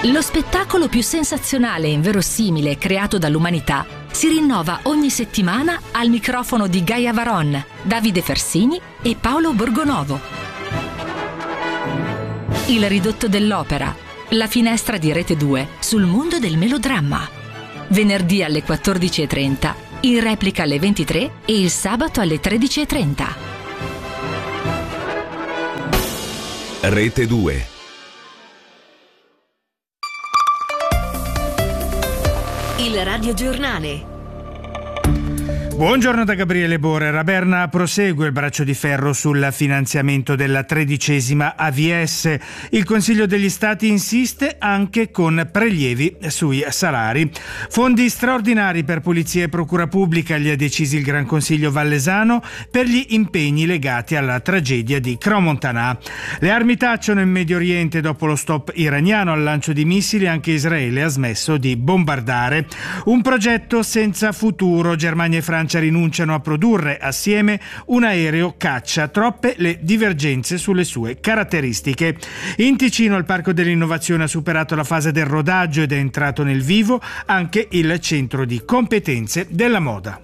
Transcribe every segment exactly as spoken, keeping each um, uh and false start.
Lo spettacolo più sensazionale e inverosimile creato dall'umanità si rinnova ogni settimana al microfono di Gaia Varon, Davide Fersini e Paolo Borgonovo. Il ridotto dell'opera, la finestra di Rete due sul mondo del melodramma. Venerdì alle quattordici e trenta, in replica alle ventitré e il sabato alle tredici e trenta. Rete due. Il radiogiornale. Buongiorno da Gabriele Borer. A Berna prosegue il braccio di ferro sul finanziamento della tredicesima A V S. Il Consiglio degli Stati insiste anche con prelievi sui salari. Fondi straordinari per Polizia e Procura Pubblica li ha decisi il Gran Consiglio Vallesano per gli impegni legati alla tragedia di Cromont-Anà. Le armi tacciono in Medio Oriente dopo lo stop iraniano al lancio di missili. Anche Israele ha smesso di bombardare. Un progetto senza futuro. Germania e Francia rinunciano a produrre assieme un aereo caccia, troppe le divergenze sulle sue caratteristiche. In Ticino il Parco dell'Innovazione ha superato la fase del rodaggio ed è entrato nel vivo anche il centro di competenze della moda.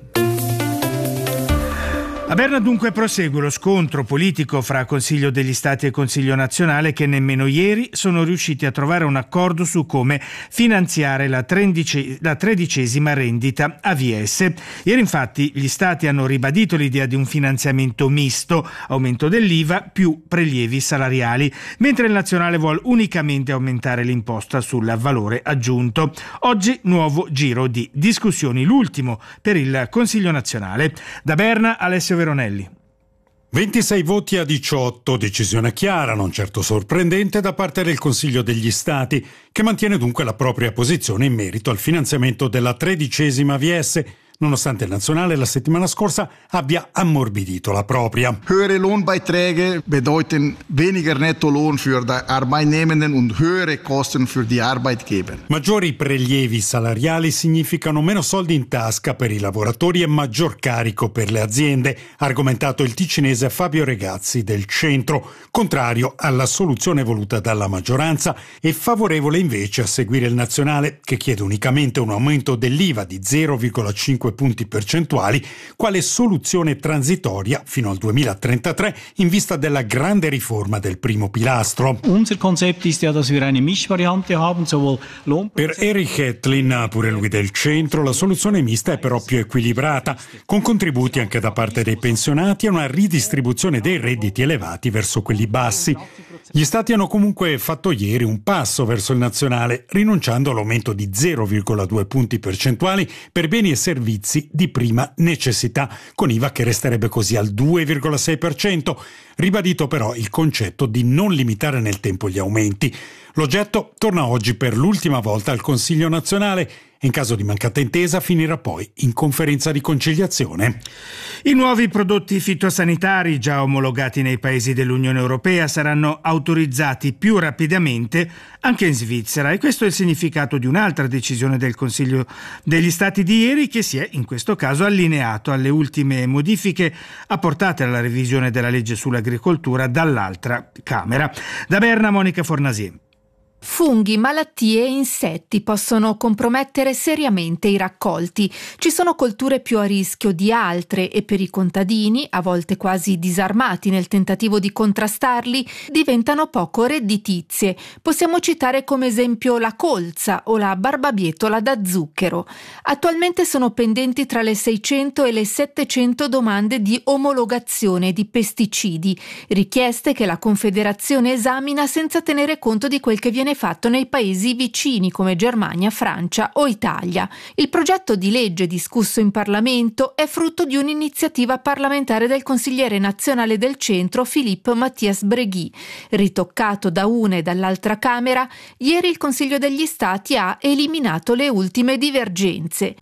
A Berna dunque prosegue lo scontro politico fra Consiglio degli Stati e Consiglio nazionale, che nemmeno ieri sono riusciti a trovare un accordo su come finanziare la, trendice, la tredicesima rendita A V S. Ieri infatti gli Stati hanno ribadito l'idea di un finanziamento misto, aumento dell'I V A più prelievi salariali, mentre il nazionale vuole unicamente aumentare l'imposta sul valore aggiunto. Oggi nuovo giro di discussioni, l'ultimo per il Consiglio nazionale. Da Berna, Alessio Veronelli. ventisei voti a diciotto, decisione chiara, non certo sorprendente, da parte del Consiglio degli Stati, che mantiene dunque la propria posizione in merito al finanziamento della tredicesima A V S, nonostante il nazionale la settimana scorsa abbia ammorbidito la propria. Höhere Lohnbeiträge bedeuten weniger Nettolohn für die Arbeitnehmenden und höhere Kosten für die Arbeitgeber. Maggiori prelievi salariali significano meno soldi in tasca per i lavoratori e maggior carico per le aziende, ha argomentato il ticinese Fabio Regazzi del Centro, contrario alla soluzione voluta dalla maggioranza e favorevole invece a seguire il nazionale, che chiede unicamente un aumento dell'I V A di zero virgola cinque punti percentuali quale soluzione transitoria fino al duemilatrentatré in vista della grande riforma del primo pilastro. Unser Konzept ist ja, dass wir eine Mischvariante haben, sowohl Per Erich Hetlin, pure lui del Centro, la soluzione mista è però più equilibrata, con contributi anche da parte dei pensionati e una ridistribuzione dei redditi elevati verso quelli bassi. Gli Stati hanno comunque fatto ieri un passo verso il nazionale, rinunciando all'aumento di zero virgola due punti percentuali per beni e servizi di prima necessità, con I V A che resterebbe così al due virgola sei per cento. Ribadito però il concetto di non limitare nel tempo gli aumenti. L'oggetto torna oggi per l'ultima volta al Consiglio nazionale e in caso di mancata intesa finirà poi in conferenza di conciliazione. I nuovi prodotti fitosanitari già omologati nei paesi dell'Unione Europea saranno autorizzati più rapidamente anche in Svizzera, e questo è il significato di un'altra decisione del Consiglio degli Stati di ieri, che si è in questo caso allineato alle ultime modifiche apportate alla revisione della legge sull'agricoltura dall'altra Camera. Da Berna, Monica Fornasier. Funghi, malattie e insetti possono compromettere seriamente i raccolti. Ci sono colture più a rischio di altre e per i contadini, a volte quasi disarmati nel tentativo di contrastarli, diventano poco redditizie. Possiamo citare come esempio la colza o la barbabietola da zucchero. Attualmente sono pendenti tra le seicento e le settecento domande di omologazione di pesticidi, richieste che la Confederazione esamina senza tenere conto di quel che viene fatto nei paesi vicini come Germania, Francia o Italia. Il progetto di legge discusso in Parlamento è frutto di un'iniziativa parlamentare del consigliere nazionale del Centro Philippe Mathias Bregui. Ritoccato da una e dall'altra Camera, ieri il Consiglio degli Stati ha eliminato le ultime divergenze.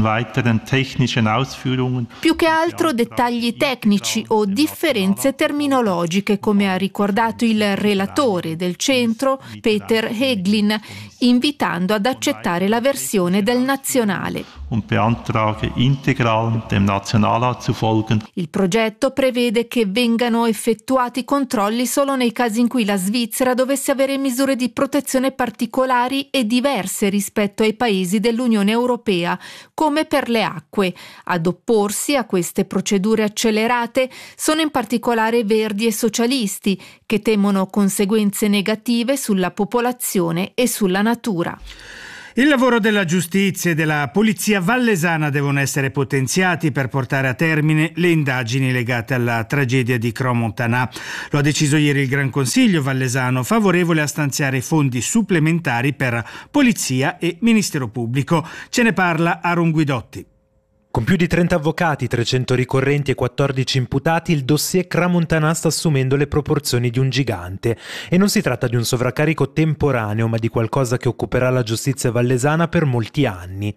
Più che altro dettagli tecnici o differenze terminologiche, come ha ricordato il relatore del Centro, Peter Heglin, invitando ad accettare la versione del nazionale. und beantrage integral dem Nationalrat zu folgen. Il progetto prevede che vengano effettuati controlli solo nei casi in cui la Svizzera dovesse avere misure di protezione particolari e diverse rispetto ai paesi dell'Unione Europea, come per le acque. Ad opporsi a queste procedure accelerate sono in particolare Verdi e socialisti, che temono conseguenze negative sulla popolazione e sulla natura. Il lavoro della giustizia e della polizia vallesana devono essere potenziati per portare a termine le indagini legate alla tragedia di Crans-Montana. Lo ha deciso ieri il Gran Consiglio vallesano, favorevole a stanziare fondi supplementari per polizia e ministero pubblico. Ce ne parla Aaron Guidotti. Con più di trenta avvocati, trecento ricorrenti e quattordici imputati, il dossier Crans-Montana sta assumendo le proporzioni di un gigante. E non si tratta di un sovraccarico temporaneo, ma di qualcosa che occuperà la giustizia vallesana per molti anni.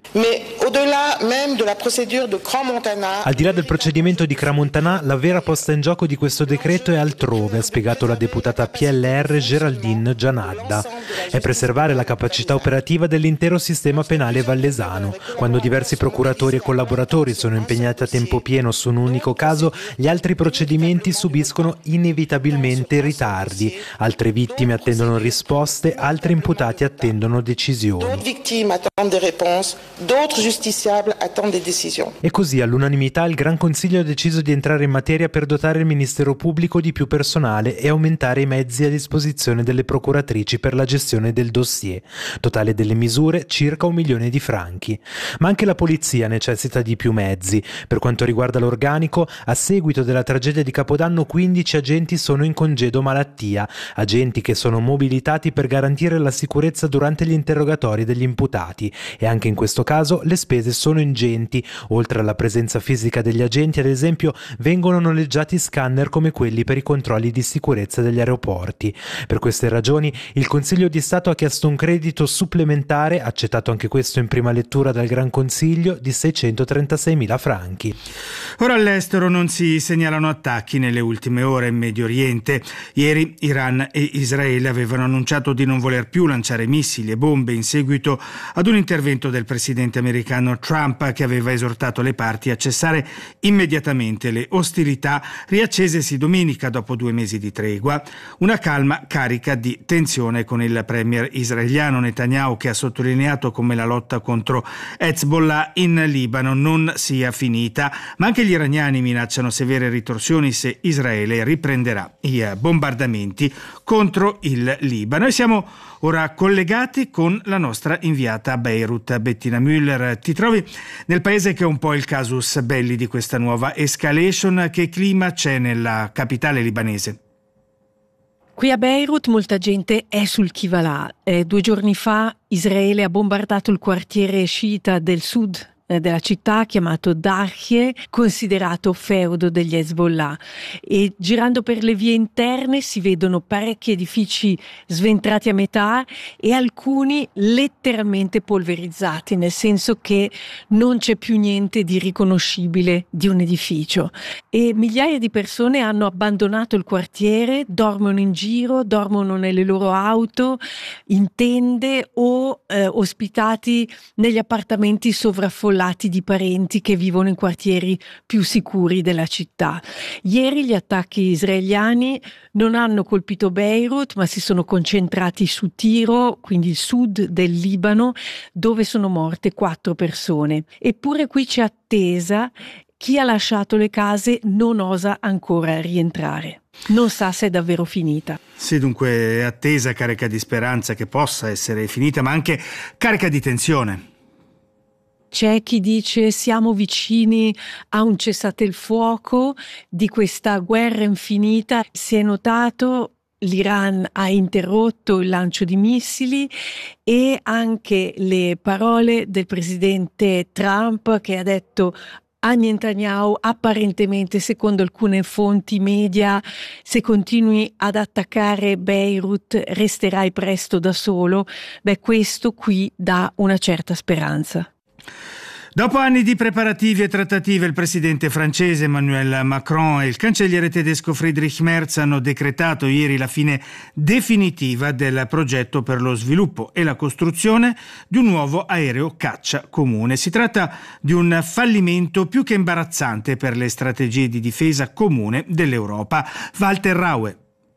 Al di là del procedimento di Crans-Montana, la vera posta in gioco di questo decreto è altrove, ha spiegato la deputata P L R Geraldine Gianadda. È preservare la capacità operativa dell'intero sistema penale vallesano. Quando diversi procuratori e collaboratori sono impegnati a tempo pieno su un unico caso, gli altri procedimenti subiscono inevitabilmente ritardi. Altre vittime attendono risposte, altri imputati attendono decisioni. E così all'unanimità il Gran Consiglio ha deciso di entrare in materia per dotare il Ministero Pubblico di più personale e aumentare i mezzi a disposizione delle procuratrici per la gestione del dossier. Totale delle misure circa un milione di franchi. Ma anche la polizia necessita di più mezzi. Per quanto riguarda l'organico, a seguito della tragedia di Capodanno quindici agenti sono in congedo malattia, agenti che sono mobilitati per garantire la sicurezza durante gli interrogatori degli imputati, e anche in questo caso le spese sono ingenti. Oltre alla presenza fisica degli agenti, ad esempio, vengono noleggiati scanner come quelli per i controlli di sicurezza degli aeroporti. Per queste ragioni il Consiglio di Stato ha chiesto un credito supplementare, accettato anche questo in prima lettura dal Gran Consiglio, di seicentotrentasei franchi. Ora all'estero non si segnalano attacchi nelle ultime ore in Medio Oriente. Ieri Iran e Israele avevano annunciato di non voler più lanciare missili e bombe in seguito ad un intervento del presidente americano Trump, che aveva esortato le parti a cessare immediatamente le ostilità riaccesesi domenica dopo due mesi di tregua. Una calma carica di tensione con il premier israeliano Netanyahu, che ha sottolineato come la lotta contro Hezbollah in Libano non sia finita, ma anche gli iraniani minacciano severe ritorsioni se Israele riprenderà i bombardamenti contro il Libano. E siamo ora collegati con la nostra inviata a Beirut, Bettina Müller. Ti trovi nel paese che è un po' il casus belli di questa nuova escalation. Che clima c'è nella capitale libanese? Qui a Beirut molta gente è sul chi va là. Eh, due giorni fa Israele ha bombardato il quartiere sciita del sud della città, chiamato Darhie, considerato feudo degli Hezbollah, e girando per le vie interne si vedono parecchi edifici sventrati a metà e alcuni letteralmente polverizzati, nel senso che non c'è più niente di riconoscibile di un edificio, e migliaia di persone hanno abbandonato il quartiere, dormono in giro, dormono nelle loro auto, in tende o eh, ospitati negli appartamenti sovraffollati di parenti che vivono in quartieri più sicuri della città. Ieri gli attacchi israeliani non hanno colpito Beirut, ma si sono concentrati su Tiro, quindi il sud del Libano, dove sono morte quattro persone. Eppure qui c'è attesa. Chi ha lasciato le case non osa ancora rientrare. Non sa se è davvero finita. Sì, dunque attesa carica di speranza che possa essere finita, ma anche carica di tensione. C'è chi dice siamo vicini a un cessate il fuoco di questa guerra infinita. Si è notato l'Iran ha interrotto il lancio di missili e anche le parole del presidente Trump, che ha detto a Netanyahu, apparentemente secondo alcune fonti media, se continui ad attaccare Beirut resterai presto da solo. Beh, questo qui dà una certa speranza. Dopo anni di preparativi e trattative, il presidente francese Emmanuel Macron e il cancelliere tedesco Friedrich Merz hanno decretato ieri la fine definitiva del progetto per lo sviluppo e la costruzione di un nuovo aereo caccia comune. Si tratta di un fallimento più che imbarazzante per le strategie di difesa comune dell'Europa. Walter Raue.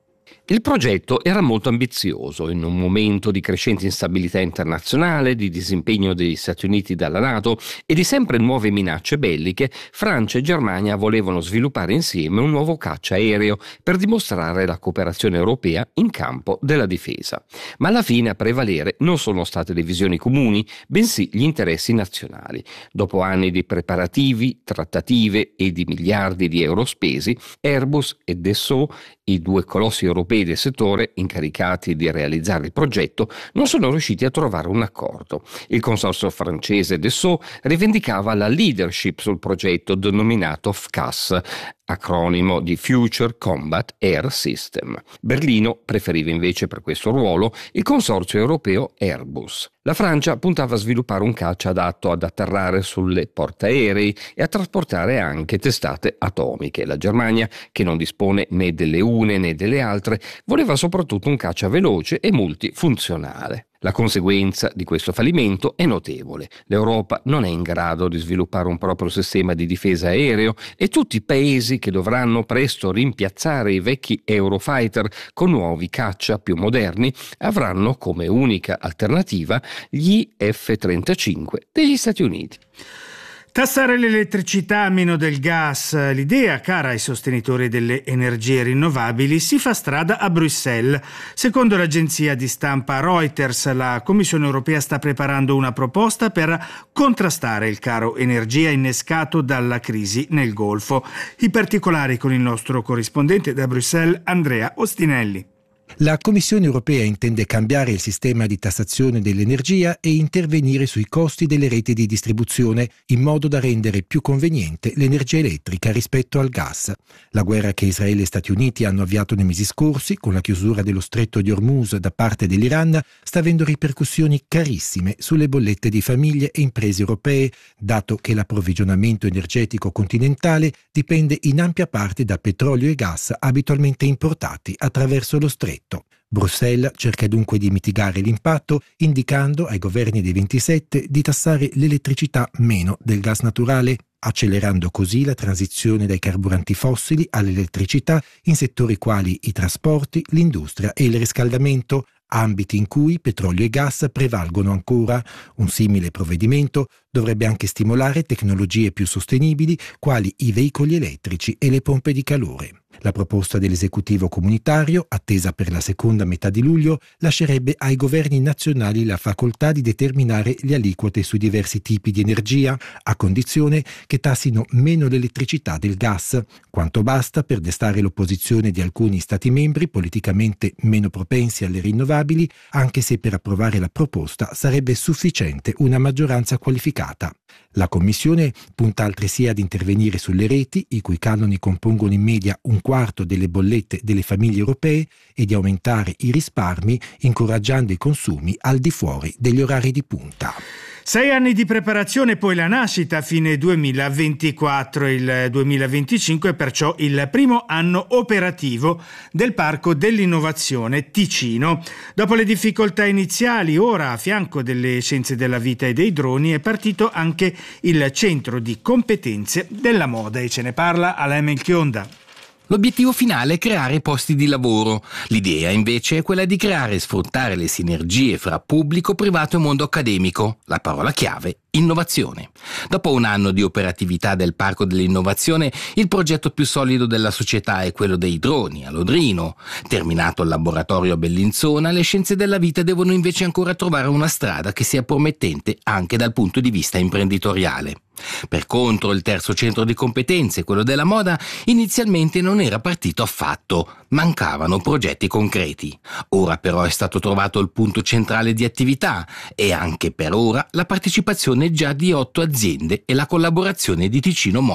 Il progetto era molto ambizioso in un momento di crescente instabilità internazionale, di disimpegno degli Stati Uniti dalla NATO e di sempre nuove minacce belliche. Francia e Germania volevano sviluppare insieme un nuovo caccia aereo per dimostrare la cooperazione europea in campo della difesa. Ma alla fine a prevalere non sono state le visioni comuni, bensì gli interessi nazionali. Dopo anni di preparativi, trattative e di miliardi di euro spesi, Airbus e Dassault, i due colossi europei del settore incaricati di realizzare il progetto, non sono riusciti a trovare un accordo. Il consorzio francese Dassault rivendicava la leadership sul progetto denominato F C A S, acronimo di Future Combat Air System. Berlino preferiva invece per questo ruolo il consorzio europeo Airbus. La Francia puntava a sviluppare un caccia adatto ad atterrare sulle portaerei e a trasportare anche testate atomiche. La Germania, che non dispone né delle une né delle altre, voleva soprattutto un caccia veloce e multifunzionale. La conseguenza di questo fallimento è notevole. L'Europa non è in grado di sviluppare un proprio sistema di difesa aereo e tutti i paesi che dovranno presto rimpiazzare i vecchi Eurofighter con nuovi caccia più moderni avranno come unica alternativa gli F trentacinque degli Stati Uniti. Tassare l'elettricità meno del gas, l'idea cara ai sostenitori delle energie rinnovabili, si fa strada a Bruxelles. Secondo l'agenzia di stampa Reuters, la Commissione europea sta preparando una proposta per contrastare il caro energia innescato dalla crisi nel Golfo. I particolari con il nostro corrispondente da Bruxelles, Andrea Ostinelli. La Commissione europea intende cambiare il sistema di tassazione dell'energia e intervenire sui costi delle reti di distribuzione in modo da rendere più conveniente l'energia elettrica rispetto al gas. La guerra che Israele e Stati Uniti hanno avviato nei mesi scorsi, con la chiusura dello stretto di Hormuz da parte dell'Iran, sta avendo ripercussioni carissime sulle bollette di famiglie e imprese europee, dato che l'approvvigionamento energetico continentale dipende in ampia parte da petrolio e gas abitualmente importati attraverso lo stretto. Bruxelles cerca dunque di mitigare l'impatto, indicando ai governi dei ventisette di tassare l'elettricità meno del gas naturale, accelerando così la transizione dai carburanti fossili all'elettricità in settori quali i trasporti, l'industria e il riscaldamento, ambiti in cui petrolio e gas prevalgono ancora. Un simile provvedimento dovrebbe anche stimolare tecnologie più sostenibili quali i veicoli elettrici e le pompe di calore. La proposta dell'esecutivo comunitario, attesa per la seconda metà di luglio, lascerebbe ai governi nazionali la facoltà di determinare le aliquote sui diversi tipi di energia, a condizione che tassino meno l'elettricità del gas, quanto basta per destare l'opposizione di alcuni Stati membri politicamente meno propensi alle rinnovabili, anche se per approvare la proposta sarebbe sufficiente una maggioranza qualificata. La Commissione punta altresì ad intervenire sulle reti, i cui canoni compongono in media un quarto delle bollette delle famiglie europee, e di aumentare i risparmi, incoraggiando i consumi al di fuori degli orari di punta. Sei anni di preparazione e poi la nascita a fine duemilaventiquattro. Il duemilaventicinque è perciò il primo anno operativo del Parco dell'Innovazione Ticino. Dopo le difficoltà iniziali, ora a fianco delle scienze della vita e dei droni è partito anche il centro di competenze della moda e ce ne parla Alain Melchionda. L'obiettivo finale è creare posti di lavoro. L'idea invece è quella di creare e sfruttare le sinergie fra pubblico, privato e mondo accademico. La parola chiave: innovazione. Dopo un anno di operatività del Parco dell'Innovazione, il progetto più solido della società è quello dei droni a Lodrino. Terminato il laboratorio a Bellinzona, le scienze della vita devono invece ancora trovare una strada che sia promettente anche dal punto di vista imprenditoriale. Per contro, il terzo centro di competenze, quello della moda, inizialmente non era partito affatto, mancavano progetti concreti. Ora però è stato trovato il punto centrale di attività e anche per ora la partecipazione già di otto aziende e la collaborazione di Ticino Moda.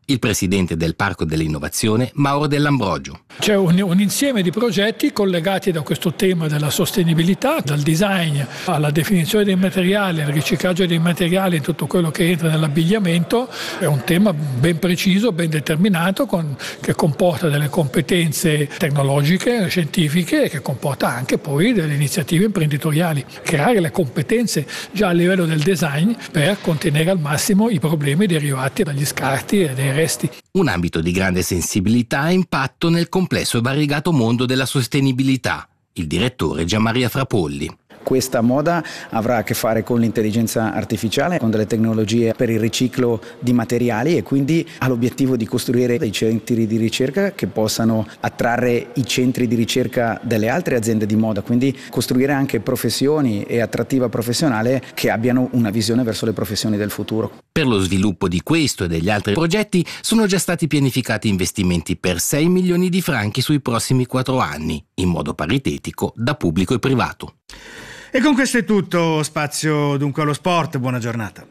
Il presidente del Parco dell'Innovazione, Mauro Dell'Ambrogio. C'è un, un insieme di progetti collegati da questo tema della sostenibilità, dal design alla definizione dei materiali, al riciclaggio dei materiali, tutto quello che entra nell'abbigliamento. È un tema ben preciso, ben determinato, con, che comporta delle competenze tecnologiche, scientifiche e che comporta anche poi delle iniziative imprenditoriali. Creare le competenze già a livello del design per contenere al massimo i problemi derivati dagli scarti e dai resti. Un ambito di grande sensibilità e impatto nel complesso e variegato mondo della sostenibilità. Il direttore Gianmaria Frapolli. Questa moda avrà a che fare con l'intelligenza artificiale, con delle tecnologie per il riciclo di materiali e quindi ha l'obiettivo di costruire dei centri di ricerca che possano attrarre i centri di ricerca delle altre aziende di moda, quindi costruire anche professioni e attrattiva professionale che abbiano una visione verso le professioni del futuro. Per lo sviluppo di questo e degli altri progetti sono già stati pianificati investimenti per sei milioni di franchi sui prossimi quattro anni, in modo paritetico da pubblico e privato. E con questo è tutto, spazio dunque allo sport, buona giornata.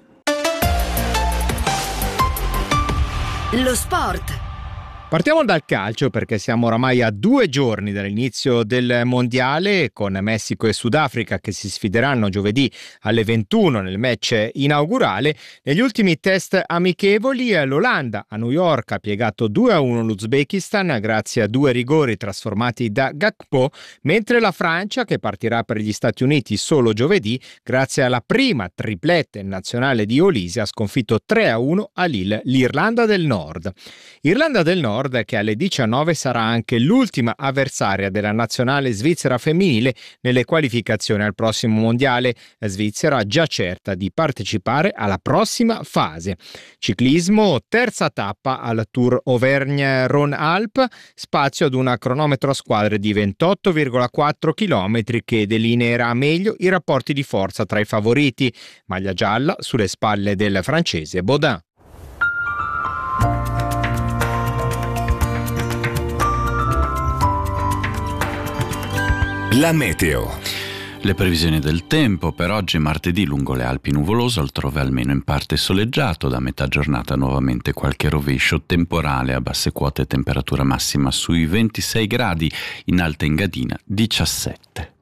Lo sport. Partiamo dal calcio perché siamo oramai a due giorni dall'inizio del mondiale con Messico e Sudafrica che si sfideranno giovedì alle ventuno nel match inaugurale. Negli ultimi test amichevoli l'Olanda a New York ha piegato due a uno l'Uzbekistan grazie a due rigori trasformati da Gakpo, mentre la Francia, che partirà per gli Stati Uniti solo giovedì, grazie alla prima triplette nazionale di Olise, ha sconfitto tre a uno a Lille l'Irlanda del Nord. Irlanda del Nord che alle diciannove sarà anche l'ultima avversaria della nazionale svizzera femminile nelle qualificazioni al prossimo mondiale. La Svizzera già certa di partecipare alla prossima fase. Ciclismo, terza tappa al Tour Auvergne-Rhône-Alpes, spazio ad una cronometro a squadre di ventotto virgola quattro chilometri che delineerà meglio i rapporti di forza tra i favoriti. Maglia gialla sulle spalle del francese Baudin. La meteo. Le previsioni del tempo per oggi martedì lungo le Alpi nuvoloso, altrove almeno in parte soleggiato, da metà giornata nuovamente qualche rovescio temporale a basse quote, temperatura massima sui ventisei gradi, in Alta Engadina diciassette.